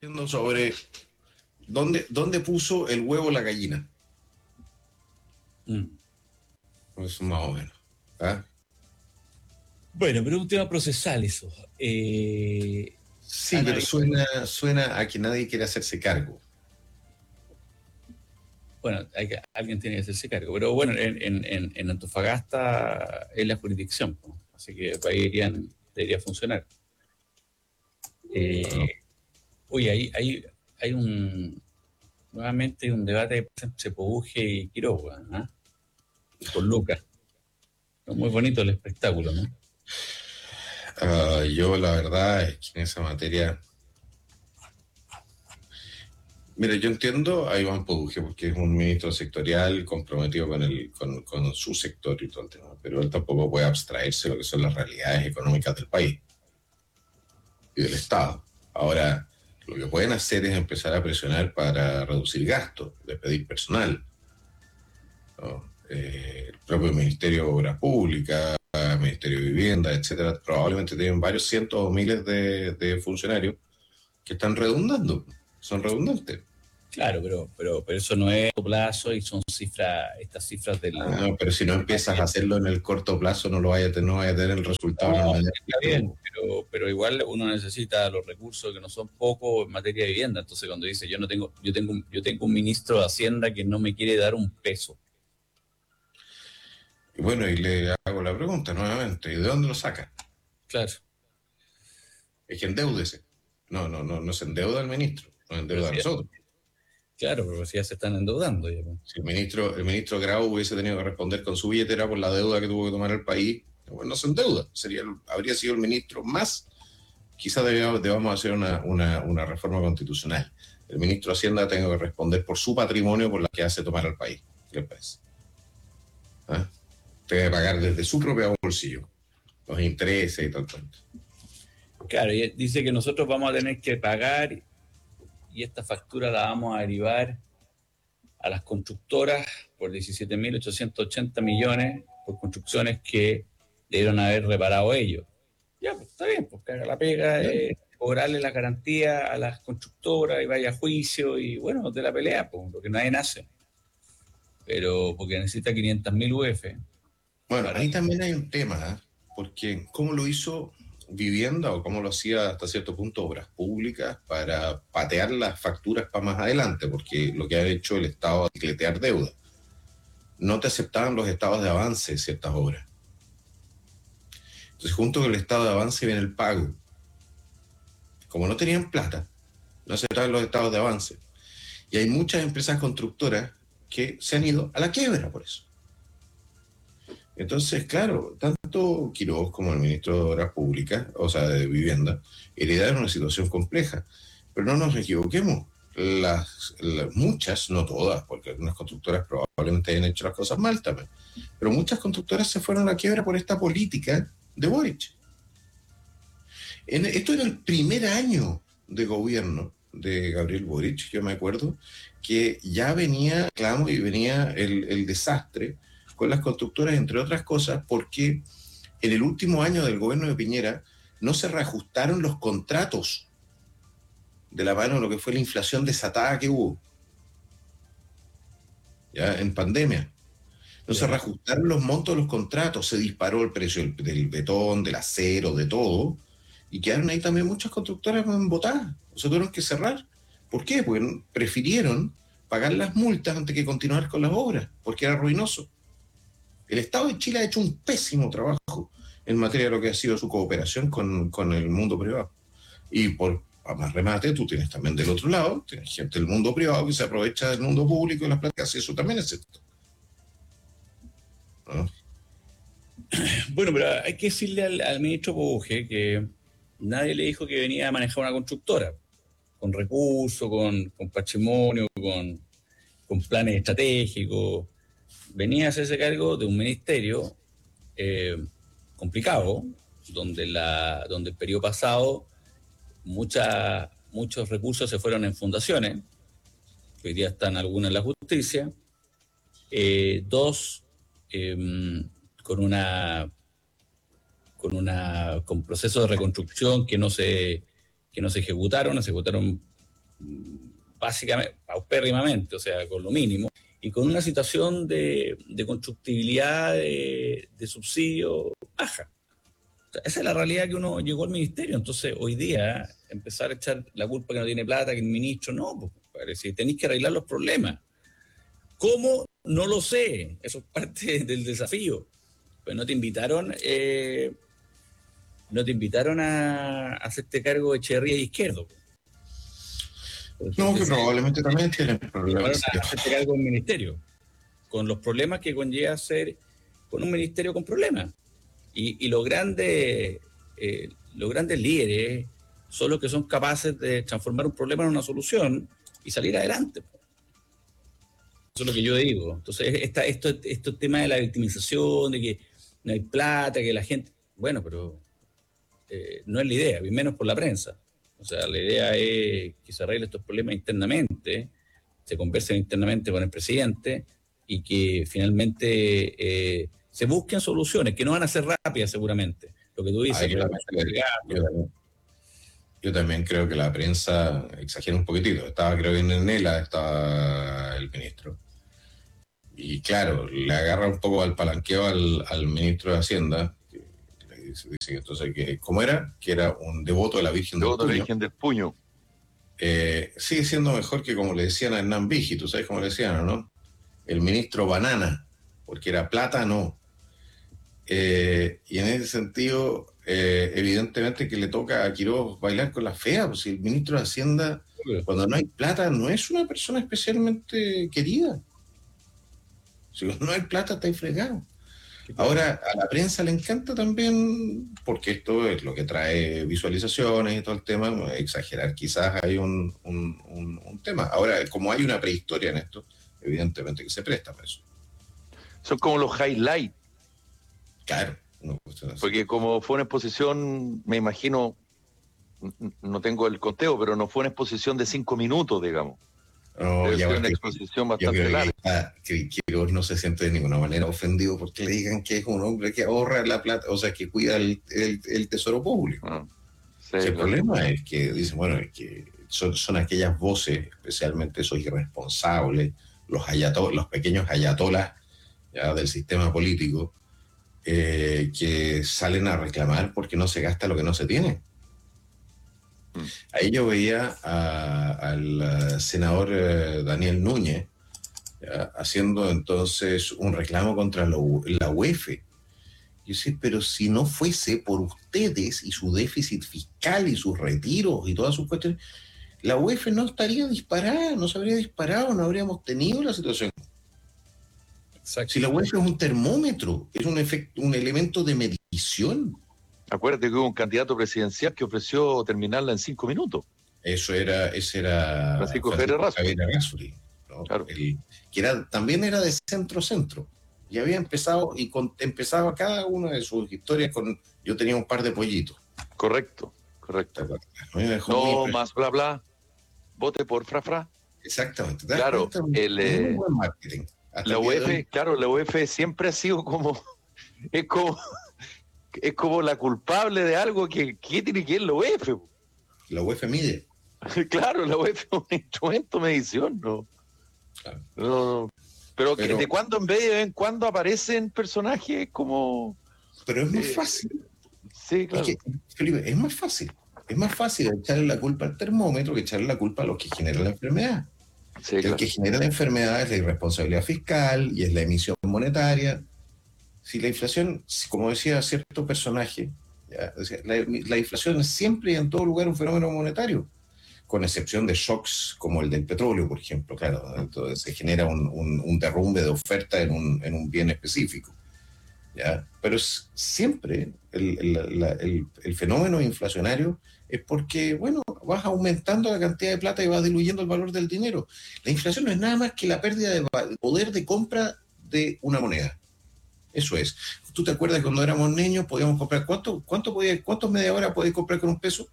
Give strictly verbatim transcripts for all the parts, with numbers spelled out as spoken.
Sobre dónde, dónde puso el huevo la gallina. Mm. Pues más o menos. ¿Ah? Bueno, pero es un tema procesal eso. Eh, Sí, han pero habido- suena, suena a que nadie quiere hacerse cargo. bueno, hay que, alguien tiene que hacerse cargo. Pero bueno, en, en, en, en Antofagasta es la jurisdicción, ¿no? Así que ahí deberían, debería funcionar. ¿No? Eh, oye, hay, hay, hay un nuevamente un debate entre Sepúlveda y Quiroga, ¿ah? Y con Lucas. Es muy bonito el espectáculo, ¿no? Uh, yo la verdad es que en esa materia, mira, yo entiendo a Iván Poduje porque es un ministro sectorial comprometido con, el, con, con su sector y todo el tema, pero él tampoco puede abstraerse de lo que son las realidades económicas del país y del Estado. Ahora, lo que pueden hacer es empezar a presionar para reducir gastos, despedir personal, ¿no? Eh, el propio Ministerio de Obras Públicas, Ministerio de Vivienda, etcétera, probablemente tienen varios cientos o miles de, de funcionarios que están redundando, son redundantes. Claro, pero, pero, pero eso no es a corto plazo y son cifras, estas cifras del... Ah, no, pero si no empiezas a hacerlo en el corto plazo, no lo vaya a tener, no vaya a tener el resultado en el No, mediano está bien, plazo. pero, pero igual uno necesita los recursos que no son pocos en materia de vivienda. Entonces cuando dice yo no tengo, yo tengo, un- yo tengo un ministro de Hacienda que no me quiere dar un peso. Y bueno, y le hago la pregunta nuevamente, ¿y de dónde lo saca? Claro, Es que endeúdese. No, no, no, no se endeuda el ministro, nos pero endeuda a si ya, nosotros. claro, pero si ya se están endeudando. Ya, pues. Si el ministro, el ministro Grau hubiese tenido que responder con su billetera por la deuda que tuvo que tomar el país, bueno, no se endeuda. Sería, habría sido el ministro más. Quizás debamos, debamos hacer una, una, una reforma constitucional. El ministro de Hacienda tenga que responder por su patrimonio por la que hace tomar al país. ¿Qué les parece? ¿Ah? Tiene que pagar desde su propio bolsillo los intereses y tal cuento. Claro, y dice que nosotros vamos a tener que pagar y esta factura la vamos a derivar a las constructoras por diecisiete mil ochocientos ochenta millones por construcciones que debieron haber reparado ellos. Ya, pues está bien, pues que haga la pega, ¿Ya? eh, cobrarle la garantía a las constructoras y vaya a juicio y bueno, de la pelea, pues, lo que nadie hace. Pero porque necesita quinientos mil U F Bueno, para... ahí también hay un tema, ¿eh? Porque cómo lo hizo Vivienda o cómo lo hacía hasta cierto punto Obras Públicas para patear las facturas para más adelante, porque lo que ha hecho el Estado es cletear deuda. No te aceptaban los estados de avance de ciertas obras. Entonces, junto con el estado de avance viene el pago. Como no tenían plata, no aceptaban los estados de avance. Y hay muchas empresas constructoras que se han ido a la quiebra por eso. Entonces, claro, tanto Quiroz como el ministro de Obras Públicas, o sea, de Vivienda, heredaron una situación compleja. Pero no nos equivoquemos, las, las, muchas, no todas, porque algunas constructoras probablemente hayan hecho las cosas mal también, pero muchas constructoras se fueron a la quiebra por esta política de Boric. En, esto era el primer año de gobierno de Gabriel Boric, yo me acuerdo, que ya venía, claro, y venía el, el desastre con las constructoras, entre otras cosas, porque en el último año del gobierno de Piñera no se reajustaron los contratos de la mano de lo que fue la inflación desatada que hubo ya en pandemia. No se reajustaron los montos de los contratos, se disparó el precio del, del betón, del acero, de todo, y quedaron ahí también muchas constructoras botadas, o sea, tuvieron que cerrar. ¿Por qué? Porque prefirieron pagar las multas antes que continuar con las obras, porque era ruinoso. El Estado de Chile ha hecho un pésimo trabajo en materia de lo que ha sido su cooperación con, con el mundo privado. Y por a más remate, tú tienes también del otro lado, tienes gente del mundo privado que se aprovecha del mundo público y las placas, y eso también es cierto. ¿No? Bueno, pero hay que decirle al, al ministro Puje que nadie le dijo que venía a manejar una constructora, con recursos, con, con patrimonio, con, con planes estratégicos. Venía a hacerse cargo de un ministerio eh, complicado, donde, la, donde el periodo pasado mucha, muchos recursos se fueron en fundaciones, que hoy día están algunas en la justicia, eh, dos, eh, con una con una con procesos de reconstrucción que no se que no se ejecutaron, se ejecutaron básicamente, paupérrimamente, o sea, con lo mínimo, y con una situación de, de constructibilidad de, de subsidio baja. O sea, esa es la realidad que uno llegó al ministerio. Entonces, hoy día, empezar a echar la culpa que no tiene plata, que el ministro, no, pues, parece, tenéis que arreglar los problemas. ¿Cómo? No lo sé. Eso es parte del desafío. Pues no te invitaron, eh, no te invitaron a, a hacerte cargo de Echeverría y Izquierdo. Pues, no, que probablemente también tienen problemas. A hacerte cargo del ministerio, con los problemas que conlleva ser con un ministerio con problemas. Y, y los grandes, eh, los grandes líderes son los que son capaces de transformar un problema en una solución y salir adelante. Eso es lo que yo digo. Entonces, esta, esto, estos temas de la victimización, de que no hay plata, que la gente... Bueno, pero eh, no es la idea, y menos por la prensa. O sea, la idea es que se arreglen estos problemas internamente, se conversen internamente con el presidente y que finalmente eh, se busquen soluciones, que no van a ser rápidas seguramente. Lo que tú dices... Ah, yo, también, yo, también, yo también creo que la prensa exagera un poquitito. Estaba, creo que en Enela estaba el ministro. Y claro, le agarra un poco al palanqueo al, al ministro de Hacienda, que le dice, dice entonces que, ¿cómo era? Que era un devoto de la Virgen del Devoto Puño. de la Virgen del Puño. Eh, sigue siendo mejor que como le decían a Hernán Vigi, ¿tú sabes cómo le decían, no? El ministro banana, porque era plata, no. Eh, y en ese sentido, eh, evidentemente que le toca a Quiroz bailar con la fea, pues si el ministro de Hacienda, cuando no hay plata, no es una persona especialmente querida. Si no hay plata, está ahí fregado. Ahora, a la prensa le encanta también, porque esto es lo que trae visualizaciones y todo el tema, exagerar quizás hay un, un, un, un tema. Ahora, como hay una prehistoria en esto, evidentemente que se presta para eso. Son como los highlights. Claro. No, porque como fue una exposición, me imagino, no tengo el conteo, pero no fue una exposición de cinco minutos, digamos. No, Debe ya ser una que, exposición bastante larga. Que, que Quiroz no se siente de ninguna manera ofendido porque le digan que es un hombre que ahorra la plata, o sea, que cuida el, el, el tesoro público. Ah, sí, el claro. problema es que dicen, bueno, es que son, son aquellas voces, especialmente esos irresponsables, los, ayato, los pequeños ayatolas ya, del sistema político, eh, que salen a reclamar porque no se gasta lo que no se tiene. Ahí yo veía a, al senador eh, Daniel Núñez ¿ya? haciendo entonces un reclamo contra lo, la U E F. Yo sé, pero si no fuese por ustedes y su déficit fiscal y sus retiros y todas sus cuestiones, la U E F no estaría disparada, no se habría disparado, no habríamos tenido la situación. Exacto. Si la U E F es un termómetro, es un, efecto, un elemento de medición. Acuérdate que hubo un candidato presidencial que ofreció terminarla en cinco minutos. Eso era, ese era Francisco Javier Errázuriz, ¿no? Claro. El, que era, también era de centro-centro. Y había empezado, y con, empezaba cada una de sus historias con, yo tenía un par de pollitos. Correcto, correcto. No, más bla bla, vote por fra fra. Exactamente. Claro, el, eh, buen marketing. La U E F, claro, la U E F siempre ha sido como, es como... es como la culpable de algo que, que tiene que ir la U E F. La U E F mide. Claro, la U E F es un instrumento de medición, ¿no? Claro. No, pero, pero de cuando en vez de, vez en cuando aparecen personajes como... Pero es más eh, fácil. Sí, claro. Es, que, Felipe, es más fácil. Es más fácil echarle la culpa al termómetro que echarle la culpa a los que generan la enfermedad. Sí, claro. El que genera la enfermedad es la irresponsabilidad fiscal y es la emisión monetaria. Si la inflación, como decía cierto personaje, ya, la, la inflación es siempre y en todo lugar un fenómeno monetario, con excepción de shocks como el del petróleo, por ejemplo, claro, entonces se genera un, un, un derrumbe de oferta en un, en un bien específico, ¿ya? Pero es, siempre el, el, la, el, el fenómeno inflacionario es porque, bueno, vas aumentando la cantidad de plata y vas diluyendo el valor del dinero. La inflación no es nada más que la pérdida de poder de compra de una moneda. Eso es. ¿Tú te acuerdas que cuando éramos niños podíamos comprar? ¿Cuánto, cuánto podía, ¿Cuántos media hora podías comprar con un peso?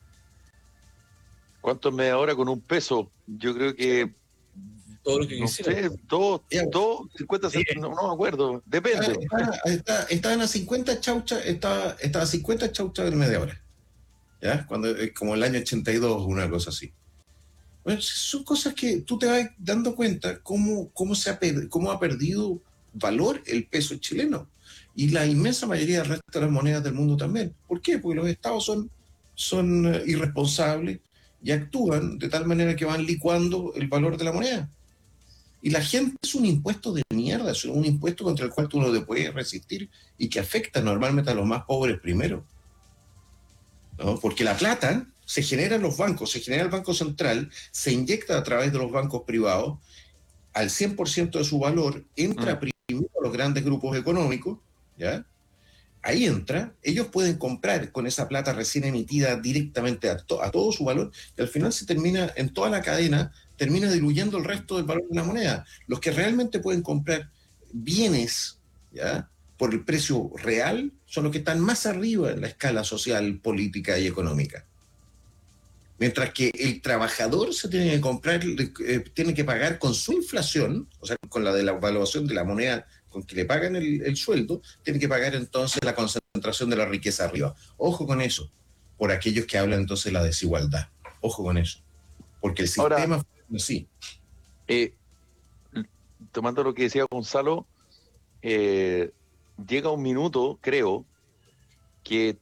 ¿Cuántos media hora con un peso? Yo creo que... Todo lo que no quisiera. sé, todo, todo, cincuenta sí. no, no me acuerdo, depende. Estaban está, está a cincuenta chauchas, estaba, estaba a cincuenta chauchas de media hora. ¿Ya? Cuando, como el año ochenta y dos, una cosa así. Bueno, son cosas que tú te vas dando cuenta cómo, cómo, se ha, cómo ha perdido valor el peso chileno. Y la inmensa mayoría del resto de las monedas del mundo también. ¿Por qué? Porque los estados son, son uh, irresponsables y actúan de tal manera que van licuando el valor de la moneda. Y la gente es un impuesto de mierda, es un impuesto contra el cual tú no te puedes resistir y que afecta normalmente a los más pobres primero, ¿no? Porque la plata se genera en los bancos, se genera el Banco Central, se inyecta a través de los bancos privados, al cien por ciento de su valor, entra mm. primero a los grandes grupos económicos, ¿ya? Ahí entra, ellos pueden comprar con esa plata recién emitida directamente a, to- a todo su valor, y al final se termina, en toda la cadena, termina diluyendo el resto del valor de la moneda. Los que realmente pueden comprar bienes, ¿ya?, por el precio real, son los que están más arriba en la escala social, política y económica. Mientras que el trabajador se tiene que comprar, eh, tiene que pagar con su inflación, o sea, con la de la evaluación de la moneda con que le pagan el, el sueldo, tiene que pagar entonces la concentración de la riqueza arriba. Ojo con eso, por aquellos que hablan entonces de la desigualdad. Ojo con eso, porque el sistema Ahora, funciona así. Eh, tomando lo que decía Gonzalo, eh, llega un minuto, creo, que